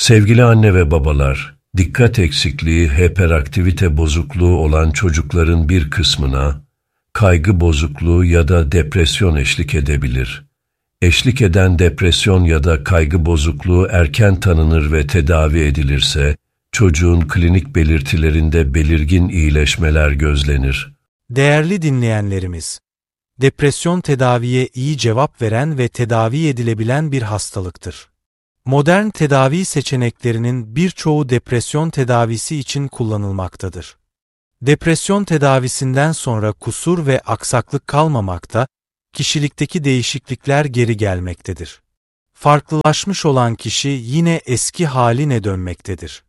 Sevgili anne ve babalar, dikkat eksikliği, hiperaktivite bozukluğu olan çocukların bir kısmına kaygı bozukluğu ya da depresyon eşlik edebilir. Eşlik eden depresyon ya da kaygı bozukluğu erken tanınır ve tedavi edilirse, çocuğun klinik belirtilerinde belirgin iyileşmeler gözlenir. Değerli dinleyenlerimiz, depresyon tedaviye iyi cevap veren ve tedavi edilebilen bir hastalıktır. Modern tedavi seçeneklerinin birçoğu depresyon tedavisi için kullanılmaktadır. Depresyon tedavisinden sonra kusur ve aksaklık kalmamakta, kişilikteki değişiklikler geri gelmektedir. Farklılaşmış olan kişi yine eski haline dönmektedir.